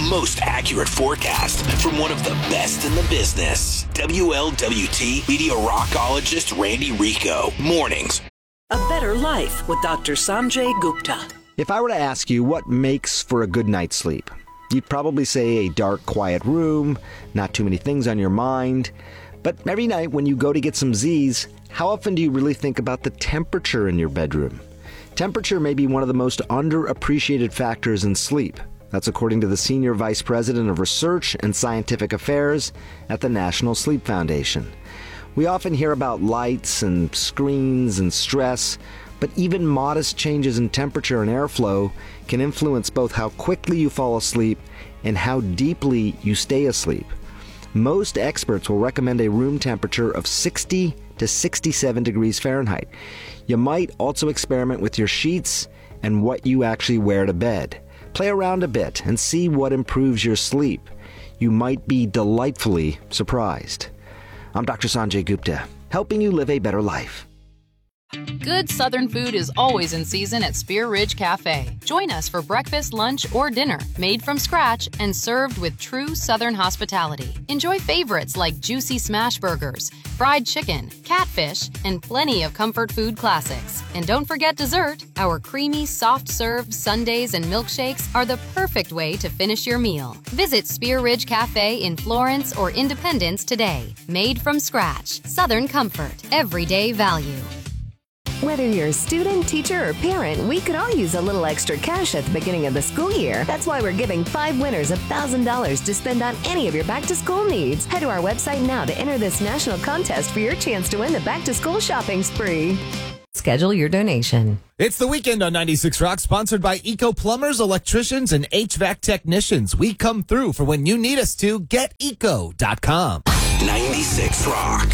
most accurate forecast from one of the best in the business. WLWT meteorologist Randy Rico. Mornings. A Better Life with Dr. Sanjay Gupta. If I were to ask you what makes for a good night's sleep, you'd probably say a dark, quiet room, not too many things on your mind. But every night when you go to get some Z's, how often do you really think about the temperature in your bedroom? Temperature may be one of the most underappreciated factors in sleep. That's according to the Senior Vice President of Research and Scientific Affairs at the National Sleep Foundation. We often hear about lights and screens and stress, but even modest changes in temperature and airflow can influence both how quickly you fall asleep and how deeply you stay asleep. Most experts will recommend a room temperature of 60 to 67 degrees Fahrenheit. You might also experiment with your sheets and what you actually wear to bed. Play around a bit and see what improves your sleep. You might be delightfully surprised. I'm Dr. Sanjay Gupta, helping you live a better life. Good Southern food is always in season at Spear Ridge Cafe. Join us for breakfast, lunch, or dinner, made from scratch and served with true Southern hospitality. Enjoy favorites like juicy smash burgers, fried chicken, catfish, and plenty of comfort food classics. And don't forget dessert. Our creamy, soft-served sundaes and milkshakes are the perfect way to finish your meal. Visit Spear Ridge Cafe in Florence or Independence today. Made from scratch. Southern comfort. Everyday value. Whether you're a student, teacher, or parent, we could all use a little extra cash at the beginning of the school year. That's why we're giving 5 winners $1,000 to spend on any of your back-to-school needs. Head to our website now to enter this national contest for your chance to win the back-to-school shopping spree. Schedule your donation. It's the weekend on 96 Rock, sponsored by Eco Plumbers, Electricians, and HVAC Technicians. We come through for when you need us to. GetEco.com. 96 Rock.